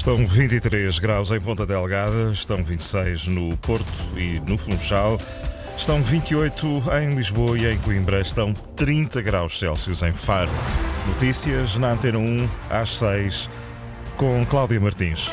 Estão 23 graus em Ponta Delgada, estão 26 no Porto e no Funchal, estão 28 em Lisboa e em Coimbra, estão 30 graus Celsius em Faro. Notícias na Antena 1 às 6 com Cláudia Martins.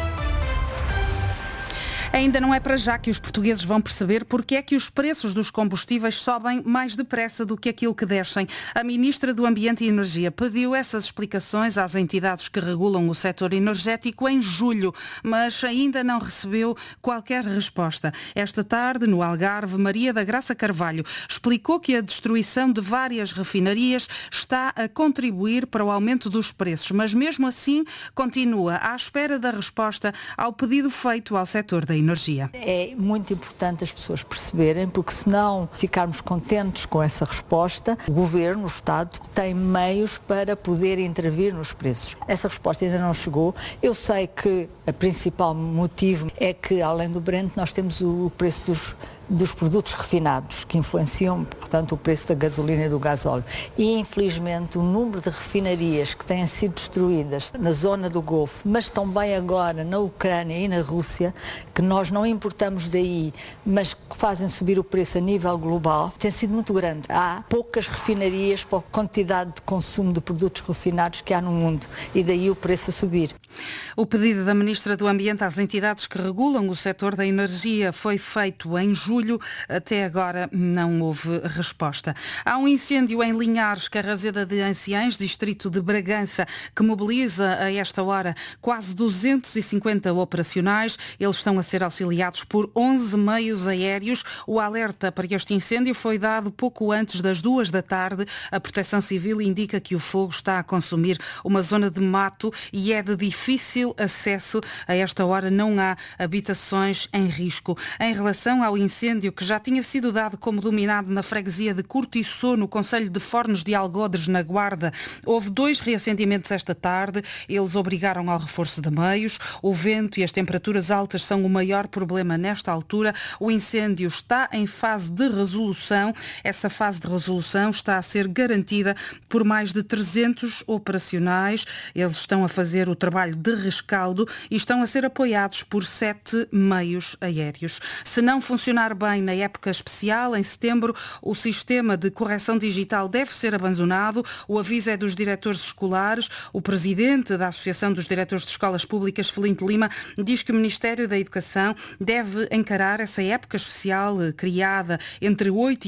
Ainda não é para já que os portugueses vão perceber porque é que os preços dos combustíveis sobem mais depressa do que aquilo que descem. A Ministra do Ambiente e Energia pediu essas explicações às entidades que regulam o setor energético em julho, mas ainda não recebeu qualquer resposta. Esta tarde, no Algarve, Maria da Graça Carvalho explicou que a destruição de várias refinarias está a contribuir para o aumento dos preços, mas mesmo assim continua à espera da resposta ao pedido feito ao setor da energia. É muito importante as pessoas perceberem, porque se não ficarmos contentes com essa resposta, o Governo, o Estado, tem meios para poder intervir nos preços. Essa resposta ainda não chegou. Eu sei que o principal motivo é que, além do Brent, nós temos o preço dos produtos refinados, que influenciam, portanto, o preço da gasolina e do gasóleo. E, infelizmente, o número de refinarias que têm sido destruídas na zona do Golfo, mas também agora na Ucrânia e na Rússia, que nós não importamos daí, mas que fazem subir o preço a nível global, tem sido muito grande. Há poucas refinarias para a quantidade de consumo de produtos refinados que há no mundo, e daí o preço a subir. O pedido da Ministra do Ambiente às entidades que regulam o setor da energia foi feito em julho. Até agora não houve resposta. Há um incêndio em Linhares, Carrazeda de Anciães, distrito de Bragança, que mobiliza a esta hora quase 250 operacionais. Eles estão a ser auxiliados por 11 meios aéreos. O alerta para este incêndio foi dado pouco antes das 2 da tarde. A Proteção Civil indica que o fogo está a consumir uma zona de mato e é de difícil acesso. A esta hora não há habitações em risco. Em relação ao incêndio que já tinha sido dado como dominado na freguesia de Cortiço, no concelho de Fornos de Algodres, na Guarda, houve 2 reacendimentos esta tarde. Eles obrigaram ao reforço de meios. O vento e as temperaturas altas são o maior problema nesta altura. O incêndio está em fase de resolução. Essa fase de resolução está a ser garantida por mais de 300 operacionais. Eles estão a fazer o trabalho de rescaldo e estão a ser apoiados por 7 meios aéreos. Se não funcionar bem na época especial, em setembro, o sistema de correção digital deve ser abandonado. O aviso é dos diretores escolares. O presidente da Associação dos Diretores de Escolas Públicas, Felinto Lima, diz que o Ministério da Educação deve encarar essa época especial criada entre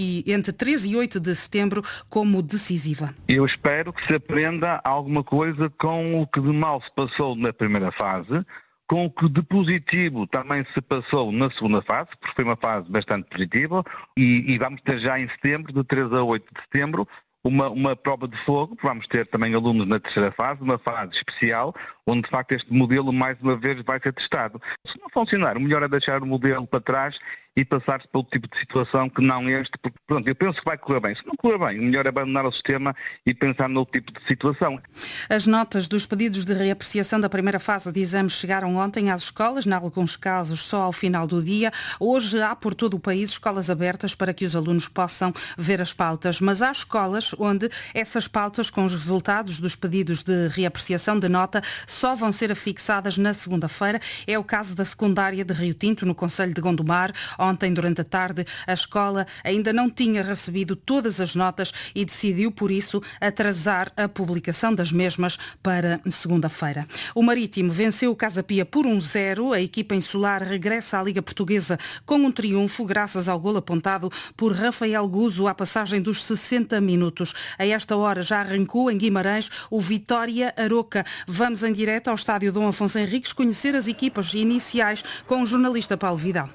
13 e 8 de setembro como decisiva. Eu espero que se aprenda alguma coisa com o que de mal se passou na primeira fase, com o que de positivo também se passou na segunda fase, porque foi uma fase bastante positiva, e vamos ter já em setembro, de 3 a 8 de setembro, uma prova de fogo, vamos ter também alunos na terceira fase, uma fase especial, onde de facto este modelo mais uma vez vai ser testado. Se não funcionar, o melhor é deixar o modelo para trás e passar-se para outro tipo de situação que não este, porque pronto, eu penso que vai correr bem. Se não correr bem, o melhor é abandonar o sistema e pensar noutro tipo de situação. As notas dos pedidos de reapreciação da primeira fase de exames chegaram ontem às escolas, em alguns casos só ao final do dia. Hoje há por todo o país escolas abertas para que os alunos possam ver as pautas, mas há escolas onde essas pautas com os resultados dos pedidos de reapreciação de nota só vão ser afixadas na segunda-feira. É o caso da secundária de Rio Tinto, no concelho de Gondomar. Ontem, durante a tarde, a escola ainda não tinha recebido todas as notas e decidiu, por isso, atrasar a publicação das mesmas para segunda-feira. O Marítimo venceu o Casa Pia por 1-0. A equipa insular regressa à Liga Portuguesa com um triunfo, graças ao golo apontado por Rafael Guzo à passagem dos 60 minutos. A esta hora já arrancou em Guimarães o Vitória Aroca. Vamos em direto ao estádio Dom Afonso Henriques conhecer as equipas iniciais com o jornalista Paulo Vidal.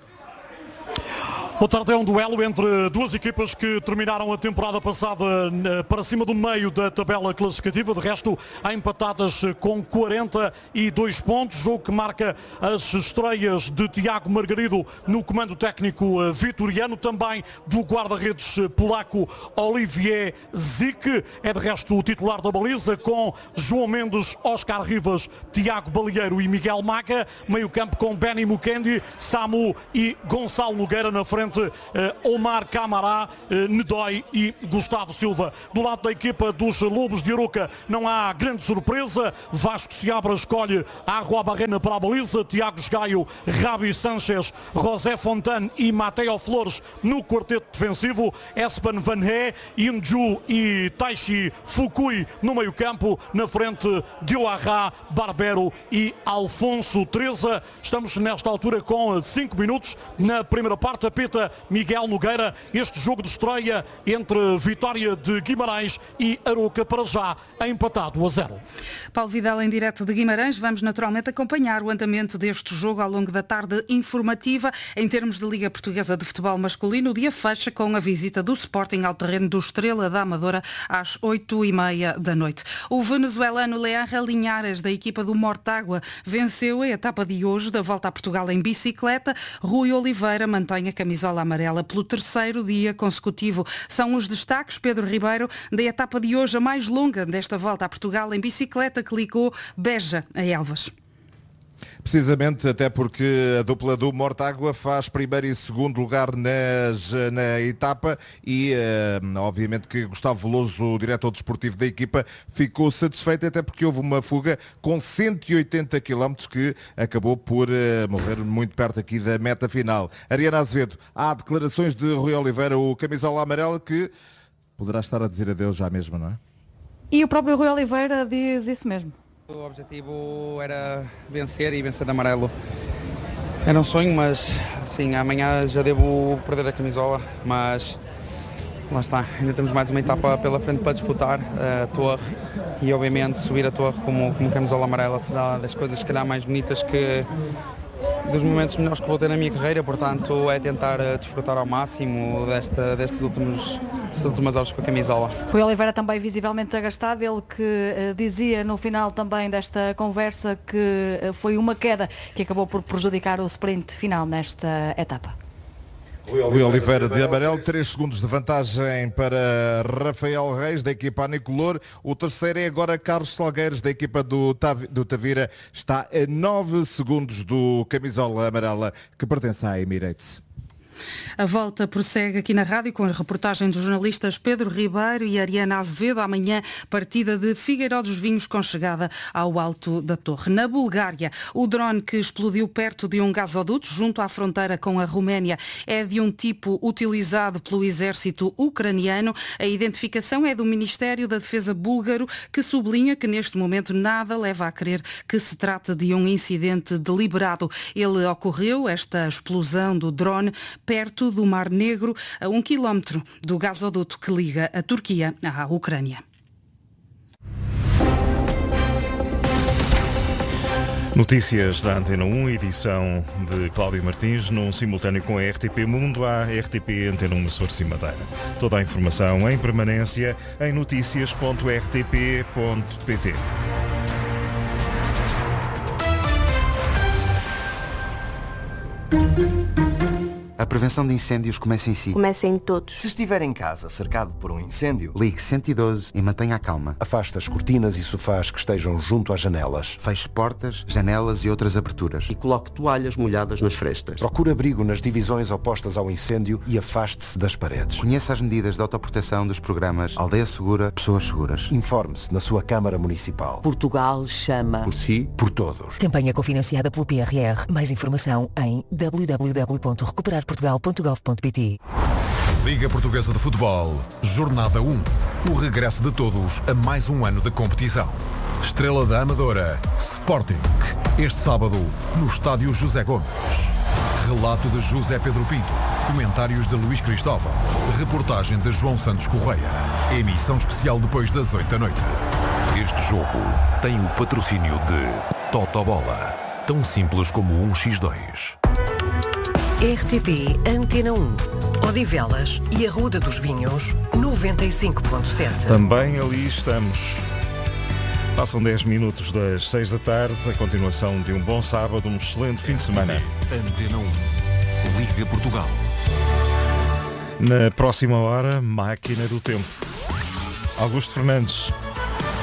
Boa tarde, é um duelo entre duas equipas que terminaram a temporada passada para cima do meio da tabela classificativa, de resto empatadas com 42 pontos, jogo que marca as estreias de Tiago Margarido no comando técnico vitoriano, também do guarda-redes polaco Olivier Zik, é de resto o titular da baliza, com João Mendes, Oscar Rivas, Tiago Balieiro e Miguel Maga, meio campo com Benny Mukendi, Samu e Gonçalo Nogueira na frente nomeadamente Omar Camará, Nedói e Gustavo Silva. Do lado da equipa dos Lobos de Arouca não há grande surpresa. Vasco Seabra escolhe Arroa Barrena para a baliza, Tiago Gaio, Rabi Sanchez, José Fontane e Mateo Flores no quarteto defensivo, Espen Van He, Inju e Taishi Fukui no meio campo, na frente Dioarra, Barbero e Alfonso Teresa. Estamos nesta altura com 5 minutos na primeira parte. Apita Miguel Nogueira, este jogo de estreia entre Vitória de Guimarães e Arouca, para já empatado a 0. Paulo Vidal em direto de Guimarães. Vamos naturalmente acompanhar o andamento deste jogo ao longo da tarde informativa. Em termos de Liga Portuguesa de Futebol Masculino, o dia fecha com a visita do Sporting ao terreno do Estrela da Amadora às 8h30 da noite. O venezuelano Leandro Linhares, da equipa do Mortágua, venceu a etapa de hoje da Volta a Portugal em bicicleta. Rui Oliveira mantém a camisola amarela pelo terceiro dia consecutivo. São os destaques, Pedro Ribeiro, da etapa de hoje, a mais longa desta Volta a Portugal em bicicleta, que ligou Beja a Elvas. Precisamente, até porque a dupla do Mortágua faz primeiro e segundo lugar na etapa e obviamente que Gustavo Veloso, o diretor desportivo da equipa, ficou satisfeito, até porque houve uma fuga com 180 km que acabou por morrer muito perto aqui da meta final. Ariana Azevedo, há declarações de Rui Oliveira, o camisola amarela, que poderá estar a dizer adeus já mesmo, não é? E o próprio Rui Oliveira diz isso mesmo. O objetivo era vencer e vencer de amarelo. Era um sonho, mas sim, amanhã já devo perder a camisola, mas lá está, ainda temos mais uma etapa pela frente para disputar a Torre e obviamente subir a Torre como camisola amarela será das coisas se calhar mais bonitas dos momentos melhores que vou ter na minha carreira, portanto é tentar desfrutar ao máximo destas últimas horas com a camisola. Rui Oliveira também visivelmente agastado, ele que dizia no final também desta conversa que foi uma queda que acabou por prejudicar o sprint final nesta etapa. Rui Oliveira de amarelo, 3 segundos de vantagem para Rafael Reis, da equipa Anicolor. O terceiro é agora Carlos Salgueiros, da equipa do Tavira. Está a 9 segundos do camisola amarela, que pertence à Emirates. A volta prossegue aqui na rádio com a reportagem dos jornalistas Pedro Ribeiro e Ariana Azevedo. Amanhã, partida de Figueiró dos Vinhos com chegada ao Alto da Torre. Na Bulgária, o drone que explodiu perto de um gasoduto junto à fronteira com a Roménia é de um tipo utilizado pelo exército ucraniano. A identificação é do Ministério da Defesa búlgaro, que sublinha que neste momento nada leva a crer que se trata de um incidente deliberado. Ele ocorreu, esta explosão do drone, perto do Mar Negro, a 1 quilómetro do gasoduto que liga a Turquia à Ucrânia. Notícias da Antena 1, edição de Cláudio Martins, num simultâneo com a RTP Mundo, à RTP Antena 1 Açores e Madeira. Toda a informação em permanência em noticias.rtp.pt. A prevenção de incêndios começa em si. Começa em todos. Se estiver em casa cercado por um incêndio, ligue 112 e mantenha a calma. Afaste as cortinas e sofás que estejam junto às janelas. Feche portas, janelas e outras aberturas. E coloque toalhas molhadas nas frestas. Procure abrigo nas divisões opostas ao incêndio e afaste-se das paredes. Conheça as medidas de autoproteção dos programas Aldeia Segura, Pessoas Seguras. Informe-se na sua Câmara Municipal. Portugal chama. Por si, por todos. Campanha cofinanciada pelo PRR. Mais informação em www.recuperarportugal.gov.pt. Liga Portuguesa de Futebol, Jornada 1. O regresso de todos a mais um ano de competição. Estrela da Amadora, Sporting. Este sábado, no Estádio José Gomes. Relato de José Pedro Pinto. Comentários de Luís Cristóvão. Reportagem de João Santos Correia. Emissão especial depois das 8 da noite. Este jogo tem o patrocínio de Totobola. Tão simples como 1x2. RTP Antena 1, Odivelas e Arruda dos Vinhos, 95.7. Também ali estamos. Passam 10 minutos das 6 da tarde, a continuação de um bom sábado, um excelente fim de semana. Antena 1, Liga Portugal. Na próxima hora, Máquina do Tempo. Augusto Fernandes.